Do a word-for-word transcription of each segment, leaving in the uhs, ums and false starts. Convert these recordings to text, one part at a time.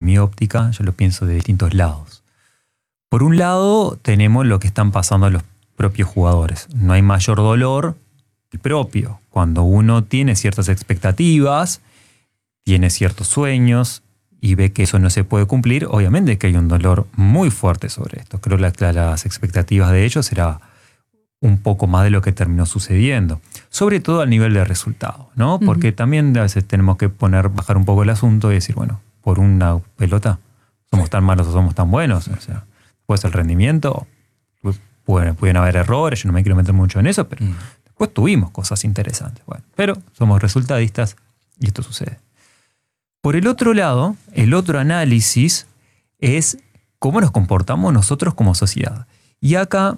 mi óptica, yo lo pienso de distintos lados. Por un lado, tenemos lo que están pasando a los propios jugadores. No hay mayor dolor que el propio. Cuando uno tiene ciertas expectativas, tiene ciertos sueños y ve que eso no se puede cumplir, obviamente que hay un dolor muy fuerte sobre esto. Creo que las expectativas de ellos será un poco más de lo que terminó sucediendo. Sobre todo al nivel de resultado, ¿no? Porque uh-huh. también a veces tenemos que poner, bajar un poco el asunto y decir, bueno, por una pelota somos tan malos o somos tan buenos. O sea, después el rendimiento, pueden, pueden haber errores, yo no me quiero meter mucho en eso, pero uh-huh. después tuvimos cosas interesantes. Bueno, pero somos resultadistas y esto sucede. Por el otro lado, el otro análisis es cómo nos comportamos nosotros como sociedad. Y acá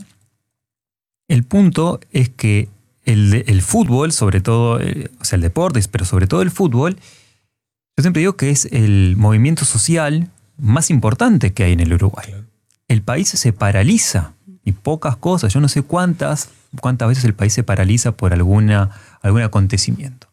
el punto es que el, el fútbol, sobre todo, eh, o sea, el deporte, pero sobre todo el fútbol, yo siempre digo que es el movimiento social más importante que hay en el Uruguay. Claro. El país se paraliza y pocas cosas, yo no sé cuántas, cuántas veces el país se paraliza por alguna, algún acontecimiento.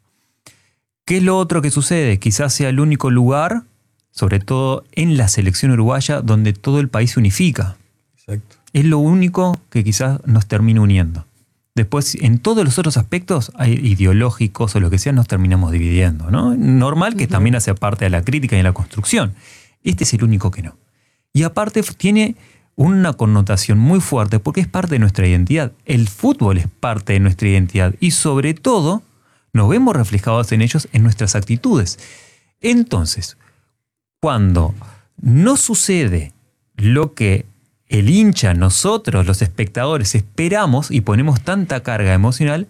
¿Qué es lo otro que sucede? Quizás sea el único lugar, sobre todo en la selección uruguaya, donde todo el país se unifica. Exacto. Es lo único que quizás nos termina uniendo. Después, en todos los otros aspectos, hay ideológicos o lo que sea, nos terminamos dividiendo, ¿no? Normal que uh-huh. también hace parte de la crítica y de la construcción. Este es el único que no. Y aparte tiene una connotación muy fuerte porque es parte de nuestra identidad. El fútbol es parte de nuestra identidad y sobre todo nos vemos reflejados en ellos en nuestras actitudes. Entonces, cuando no sucede lo que el hincha, nosotros, los espectadores, esperamos y ponemos tanta carga emocional,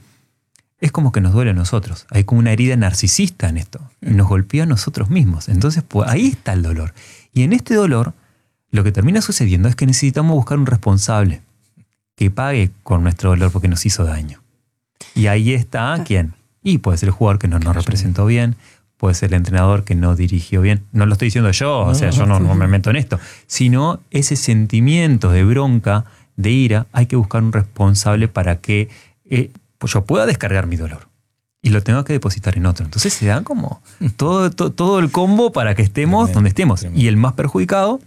es como que nos duele a nosotros. Hay como una herida narcisista en esto. Nos golpea a nosotros mismos. Entonces, pues, ahí está el dolor. Y en este dolor, lo que termina sucediendo es que necesitamos buscar un responsable que pague con nuestro dolor porque nos hizo daño. Y ahí está, ¿quién? Y puede ser el jugador que no nos representó bien, puede ser el entrenador que no dirigió bien. No lo estoy diciendo yo, o sea, yo no, no me meto en esto. Sino ese sentimiento de bronca, de ira, hay que buscar un responsable para que eh, pues yo pueda descargar mi dolor. Y lo tengo que depositar en otro. Entonces se da como todo, todo, todo el combo para que estemos tremendo, donde estemos. Tremendo. Y el más perjudicado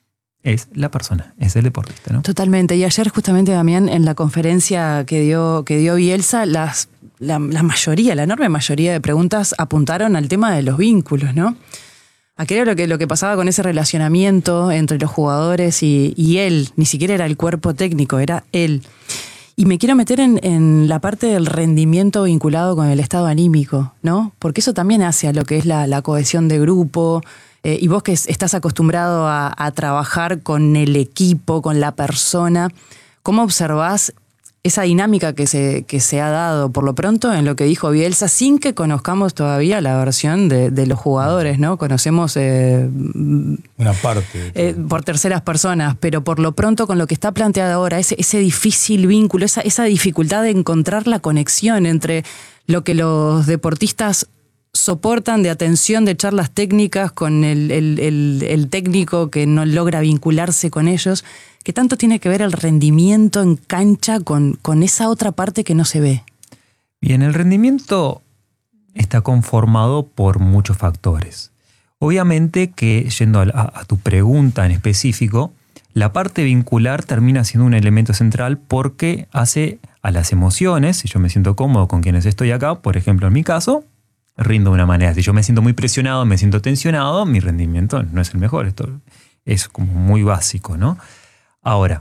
es la persona, es el deportista, ¿no? Totalmente. Y ayer justamente, Damián, en la conferencia que dio, que dio Bielsa, las... La, la mayoría, la enorme mayoría de preguntas apuntaron al tema de los vínculos, ¿no? Aquello lo que, lo que pasaba con ese relacionamiento entre los jugadores y, y él, ni siquiera era el cuerpo técnico, era él. Y me quiero meter en, en la parte del rendimiento vinculado con el estado anímico, ¿no? Porque eso también hace a lo que es la, la cohesión de grupo, eh, y vos que estás acostumbrado a, a trabajar con el equipo, con la persona, ¿cómo observás esa dinámica que se, que se ha dado por lo pronto en lo que dijo Bielsa, sin que conozcamos todavía la versión de, de los jugadores, ¿no? Conocemos eh, una parte eh, por terceras personas, pero por lo pronto con lo que está planteado ahora, ese, ese difícil vínculo, esa, esa dificultad de encontrar la conexión entre lo que los deportistas soportan de atención, de charlas técnicas con el, el, el, el técnico que no logra vincularse con ellos. ¿Qué tanto tiene que ver el rendimiento en cancha con, con esa otra parte que no se ve? Bien, el rendimiento está conformado por muchos factores. Obviamente que, yendo a, a tu pregunta en específico, la parte vincular termina siendo un elemento central porque hace a las emociones, si yo me siento cómodo con quienes estoy acá, por ejemplo en mi caso, rindo de una manera. Si yo me siento muy presionado, me siento tensionado, mi rendimiento no es el mejor. Esto es como muy básico, ¿no? Ahora,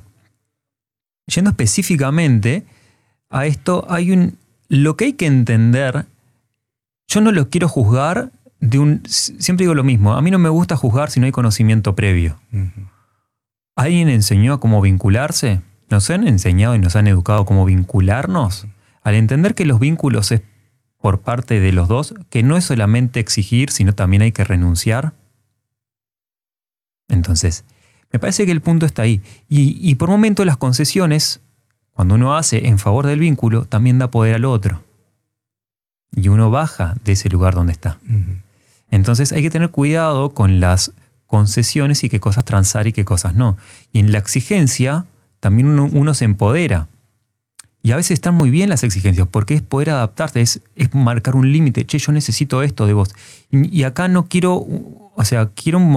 yendo específicamente a esto, hay un, lo que hay que entender, yo no lo quiero juzgar de un, siempre digo lo mismo, a mí no me gusta juzgar si no hay conocimiento previo. Uh-huh. ¿Alguien enseñó a cómo vincularse? ¿Nos han enseñado y nos han educado a cómo vincularnos? Al entender que los vínculos es por parte de los dos, que no es solamente exigir, sino también hay que renunciar. Entonces, me parece que el punto está ahí. Y, y por momentos las concesiones, cuando uno hace en favor del vínculo, también da poder al otro. Y uno baja de ese lugar donde está. Uh-huh. Entonces hay que tener cuidado con las concesiones y qué cosas transar y qué cosas no. Y en la exigencia también uno, uno se empodera. Y a veces están muy bien las exigencias, porque es poder adaptarte, es, es marcar un límite. Che, yo necesito esto de vos. Y, y acá no quiero, o sea, quiero